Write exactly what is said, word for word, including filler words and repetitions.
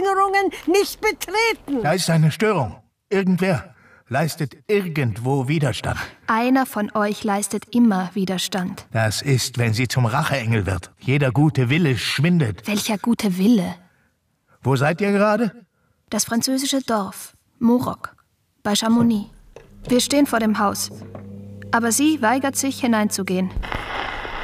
Erinnerungen nicht betreten. Da ist eine Störung. Irgendwer leistet irgendwo Widerstand. Einer von euch leistet immer Widerstand. Das ist, wenn sie zum Racheengel wird. Jeder gute Wille schwindet. Welcher gute Wille? Wo seid ihr gerade? Das französische Dorf, Morok, bei Chamonix. Wir stehen vor dem Haus. Aber sie weigert sich, hineinzugehen.